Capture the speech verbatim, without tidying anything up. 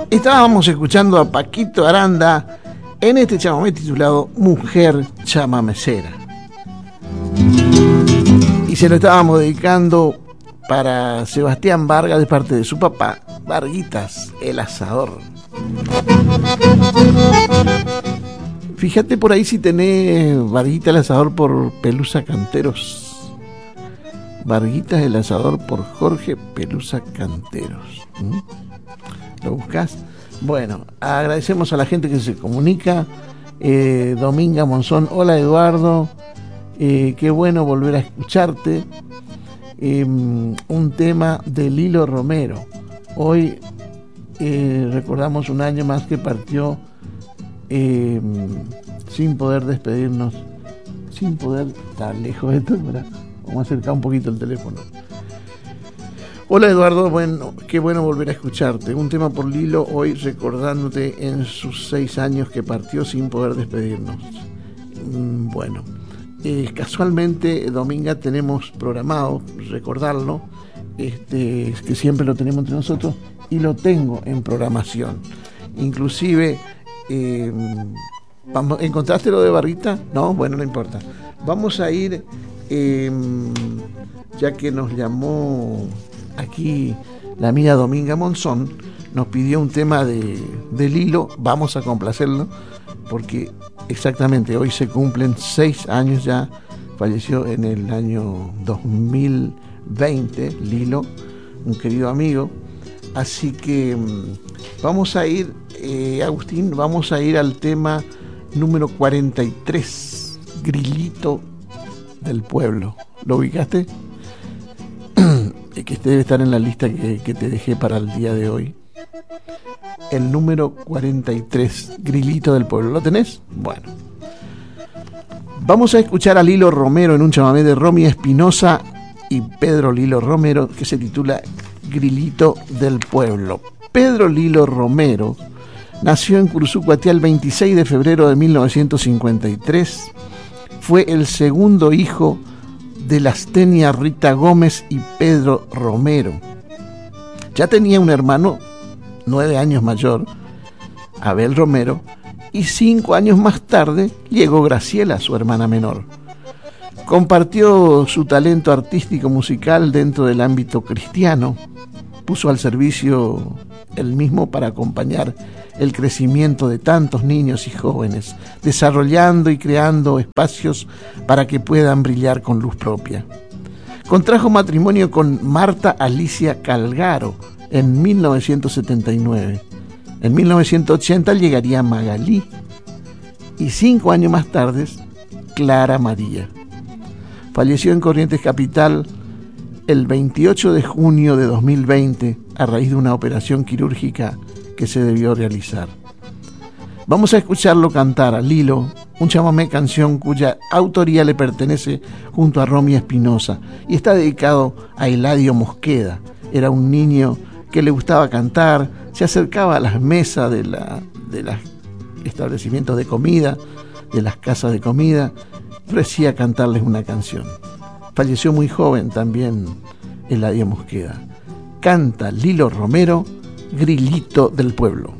Estábamos escuchando a Paquito Aranda en este chamamé titulado Mujer Chamamecera. Y se lo estábamos dedicando para Sebastián Vargas de parte de su papá, Varguitas, el asador. Fíjate por ahí si tenés Varguitas el asador por Pelusa Canteros. Varguitas el asador por Jorge Pelusa Canteros. ¿Mm? ¿Lo buscas? Bueno, agradecemos a la gente que se comunica. eh, Dominga Monzón, hola Eduardo, eh, qué bueno volver a escucharte. Eh, un tema de Lilo Romero. Hoy eh, recordamos un año más que partió, eh, sin poder despedirnos, sin poder estar lejos de esto, ¿verdad? Vamos a acercar un poquito el teléfono. Hola Eduardo, bueno, qué bueno volver a escucharte. Un tema por Lilo, hoy recordándote en sus seis años que partió sin poder despedirnos. Mm, bueno, eh, casualmente, Dominga, tenemos programado recordarlo, este, que siempre lo tenemos entre nosotros, y lo tengo en programación. Inclusive, eh, vamos, ¿encontraste lo de Barrita? No, bueno, no importa. Vamos a ir, eh, ya que nos llamó aquí la amiga Dominga Monzón, nos pidió un tema de, de Lilo, vamos a complacerlo, porque exactamente hoy se cumplen seis años ya, falleció en el año dos mil veinte, Lilo, un querido amigo, así que vamos a ir, eh, Agustín, vamos a ir al tema número cuarenta y tres, Grilito del Pueblo. ¿Lo ubicaste? Que este debe estar en la lista que, que te dejé para el día de hoy. El número cuarenta y tres, Grilito del Pueblo. ¿Lo tenés? Bueno. Vamos a escuchar a Lilo Romero en un chamamé de Romy Espinosa y Pedro Lilo Romero que se titula Grilito del Pueblo. Pedro Lilo Romero nació en Cursucuatí el veintiséis de febrero de mil novecientos cincuenta y tres. Fue el segundo hijo de Lastenia Rita Gómez y Pedro Romero. Ya tenía un hermano nueve años mayor, Abel Romero, y cinco años más tarde llegó Graciela, su hermana menor. Compartió su talento artístico musical dentro del ámbito cristiano, puso al servicio el mismo para acompañar el crecimiento de tantos niños y jóvenes, desarrollando y creando espacios para que puedan brillar con luz propia. Contrajo matrimonio con Marta Alicia Calgaro en mil novecientos setenta y nueve. En mil novecientos ochenta llegaría Magalí y cinco años más tarde Clara María. Falleció en Corrientes Capital el veintiocho de junio de dos mil veinte a raíz de una operación quirúrgica que se debió realizar. Vamos a escucharlo cantar a Lilo, un chamamé canción cuya autoría le pertenece junto a Romy Espinosa y está dedicado a Eladio Mosqueda. Era un niño que le gustaba cantar, se acercaba a las mesas de, la, de los establecimientos de comida, de las casas de comida, ofrecía cantarles una canción. Falleció muy joven también Eladio Mosqueda. Canta Lilo Romero, Grilito del Pueblo.